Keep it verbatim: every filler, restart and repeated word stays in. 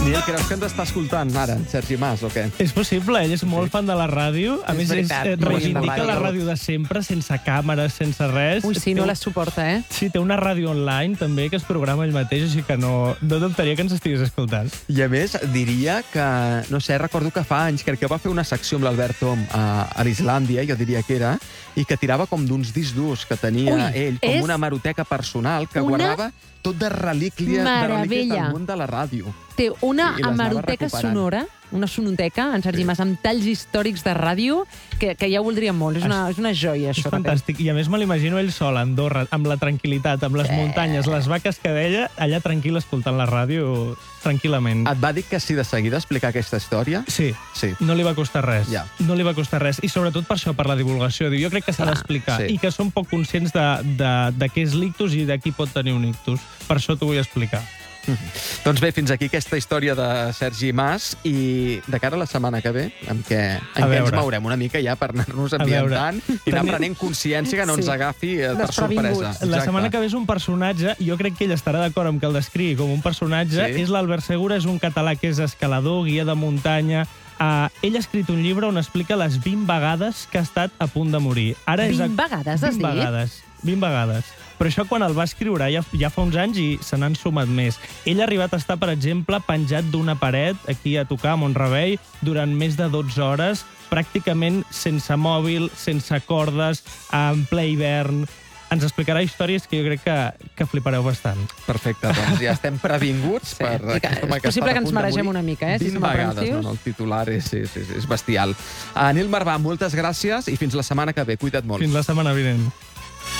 Nil, creus que ens està escoltant ara, Sergi Mas, o què? És possible, ell és molt fan de la ràdio. A És més, veritat, és, eh, molt reivindica fan de la la ràdio de sempre, sense càmeres, sense res. Ui, sí, Té no un- les suporta, eh? Sí, té una ràdio online, també, que es programa ell mateix, així que no, no dubtaria que ens estigués escoltant. I a més, diria que, no sé, recordo que fa anys, crec que va fer una secció amb l'Albert Tom a, a l'Islàndia, jo diria que era, i que tirava com d'uns discs durs que tenia Ui, ell, com és una hemeroteca personal que una guardava tot de relíquia, de relíquies meravella. del món de la ràdio. Té una I les anava hemeroteca recuperant. sonora, una sonoteca, en Sergi Sí. Mas, amb talls històrics de ràdio, que, que ja ho voldríem molt. És una, és una joia, És això. que té. fantàstic. I a més me l'imagino ell sol a Andorra, amb la tranquil·litat, amb les Sí. muntanyes, les vaques que deia, allà tranquil, escoltant la ràdio tranquil·lament. Et va dir que sí de seguida explicar aquesta història? Sí, Sí. no li va costar res. Ja. No li va costar res. I sobretot per això, per la divulgació. Diu, jo crec que s'ha Clar, d'explicar. sí. I que som poc conscients de, de, de què és l'ictus i de qui pot tenir un ictus. Per això t'ho vull explicar. Doncs bé, fins aquí aquesta història de Sergi Mas i de cara a la setmana que ve, en què, en què ens veure. mourem una mica ja per anar-nos A veure. ambientant i anar Tenim- prenent consciència que no ens Sí. agafi eh, per Desprevinguts. sorpresa. La Exacte. setmana que ve és un personatge, jo crec que ell estarà d'acord amb que el descrigui com un personatge, Sí. és l'Albert Segura, és un català que és escalador, guia de muntanya. Uh, ell ha escrit un llibre on explica les vint vegades que ha estat a punt de morir. Ara és vint vegades, has vint dit? vegades, vint vegades. Però això quan el va escriure ja, ja fa uns anys i se n'han sumat més. Ell ha arribat a estar, per exemple, penjat d'una paret aquí a tocar a Montrevell durant més de dotze hores, pràcticament sense mòbil, sense cordes, en ple hivern. Ens explicarà històries que jo crec que, que flipareu bastant. Perfecte, doncs ja estem previnguts Sí. per I que aquest home és que possible està a que ens punt de maregem morir. una mica, eh, si vint som vegades, aprensius. no, no, el titular és, és, és, és bestial. Uh, Nil Marvà, moltes gràcies i fins la setmana que ve. Cuida't molt. Fins la setmana vinent.